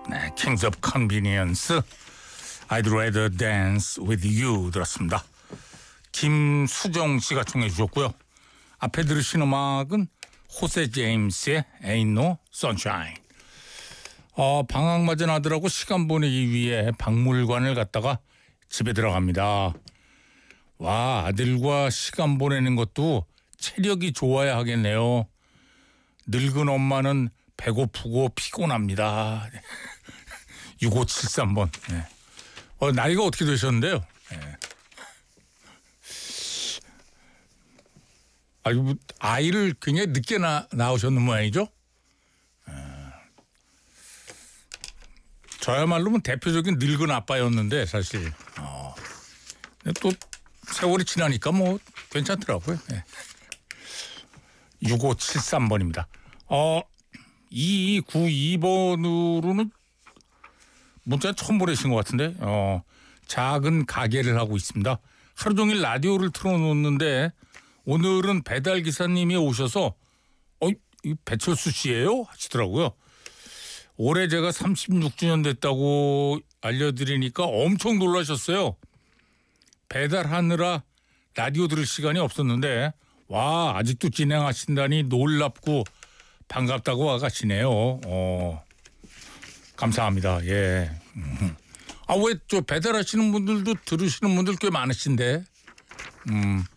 네, Kings of Convenience, I'd rather dance with you 들었습니다. 김수정 씨가 청해 주셨고요. 앞에 들으신 음악은 호세 제임스의 Ain't No Sunshine. 방학 맞은 아들하고 시간 보내기 위해 박물관을 갔다가 집에 들어갑니다. 와, 아들과 시간 보내는 것도 체력이 좋아야 하겠네요. 늙은 엄마는 배고프고 피곤합니다. 6573번. 네. 나이가 어떻게 되셨는데요? 네. 아이를 굉장히 늦게 낳으셨는 모양이죠? 저야말로 대표적인 늙은 아빠였는데 사실 또 세월이 지나니까 뭐 괜찮더라고요. 네. 6573번입니다. 2292번으로는 문자 처음 보내신 것 같은데 작은 가게를 하고 있습니다. 하루 종일 라디오를 틀어놓는데 오늘은 배달 기사님이 오셔서 이 배철수 씨예요? 하시더라고요. 올해 제가 36주년 됐다고 알려드리니까 엄청 놀라셨어요. 배달하느라 라디오 들을 시간이 없었는데 와, 아직도 진행하신다니 놀랍고 반갑다고 와가시네요. 감사합니다. 예. 왜 저 배달하시는 분들도 들으시는 분들 꽤 많으신데